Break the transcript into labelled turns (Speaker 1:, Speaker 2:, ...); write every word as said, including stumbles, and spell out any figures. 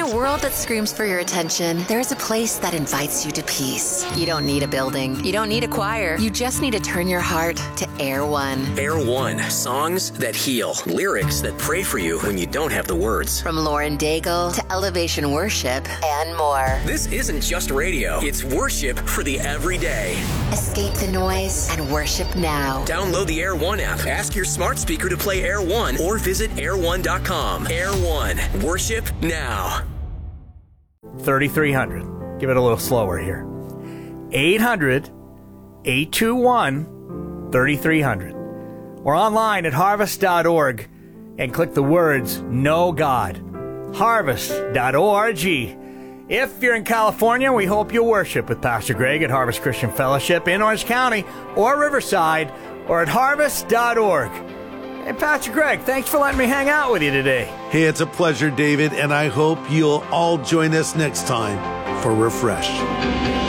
Speaker 1: a world that screams for your attention, there's a place that invites you to peace. You don't need a building. You don't need a choir. You just need to turn your heart to Air One.
Speaker 2: Air One. Songs that heal. Lyrics that pray for you when you don't have the words.
Speaker 1: From Lauren Daigle to Elevation Worship and more.
Speaker 2: This isn't just radio. It's worship for the everyday.
Speaker 1: Escape the noise and worship now.
Speaker 2: Download the Air One app. Ask your smart speaker to play Air One or visit air one dot com. Air One. Worship now.
Speaker 3: thirty-three hundred. Give it a little slower here. eight hundred, eight two one, thirty-three hundred. Or online at harvest dot org and click the words Know God. harvest dot org. If you're in California, we hope you worship with Pastor Greg at Harvest Christian Fellowship in Orange County or Riverside or at harvest dot org. Hey, Pastor Greg, thanks for letting me hang out with you today.
Speaker 4: Hey, it's a pleasure, David, and I hope you'll all join us next time for Refresh.